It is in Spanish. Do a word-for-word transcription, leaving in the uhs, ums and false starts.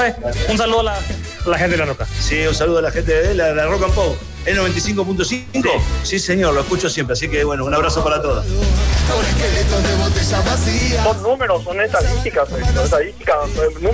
Profe, un saludo a la, a la gente de La Roca. Sí, un saludo a la gente de la, la Rock and Pop. ¿El noventa y cinco punto cinco? Sí. Sí, señor, lo escucho siempre. Así que, bueno, un abrazo para todos. Son números, son estadísticas, son estadísticas.